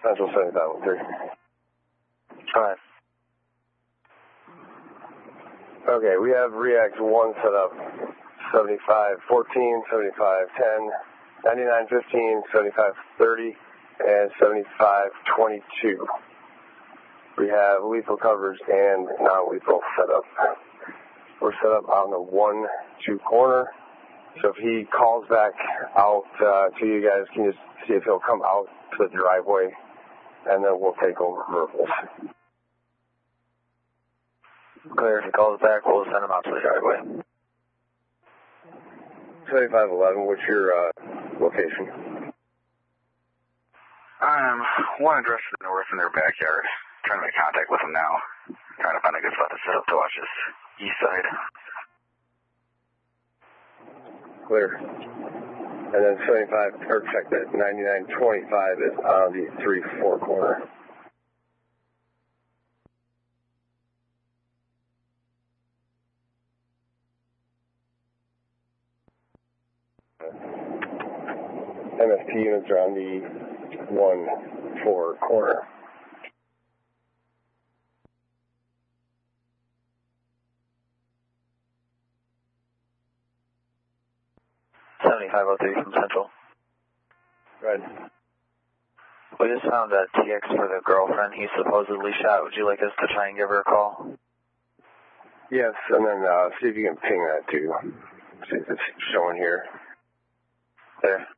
Central 7503. Go ahead. Okay, we have React 1 set up 7514, 7510, 9915, 7530, and 7522. We have lethal coverage and non-lethal set up. We're set up on the 1-2 corner. So if he calls back out to you guys, can you just see if he'll come out to the driveway, and then we'll take over verbals. Clear. If he calls back, we'll send him out to the driveway. 7511, what's your location? I'm one address to the north in their backyard. Trying to make contact with them now. Trying to find a good spot to set up to watch this east side. Clear. And then 75, or check that, 9925 is on the 3-4 corner. MSP units are on the 1-4 corner. from Central. Right. We just found a TX for the girlfriend he supposedly shot. Would you like us to try and give her a call? Yes, and then see if you can ping that too. See if it's showing here. There.